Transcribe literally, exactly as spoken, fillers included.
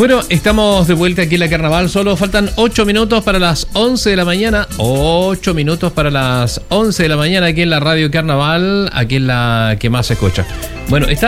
Bueno, estamos de vuelta aquí en la Carnaval. Solo faltan ocho minutos para las once de la mañana. ocho minutos para las once de la mañana aquí en la Radio Carnaval, aquí en la que más se escucha. Bueno, está